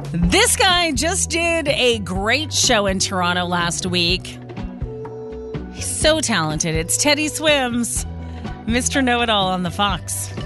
This guy just did a great show in Toronto last week. He's so talented. It's Teddy Swims, Mr. Know-It-All on the Fox.